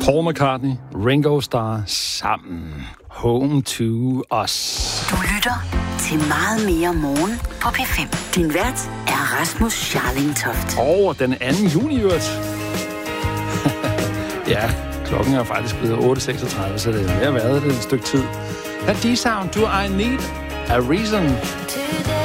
Paul McCartney, Ringo Starr sammen. Home to Us. Du lytter til Meget mere morgen på P5. Din vært er Rasmus Scharlingtoft. Og den 2. juni, ja, klokken er faktisk blevet 8.36, så det er ved at være det et stykke tid. Her D-Sound, Do I Need a Reason?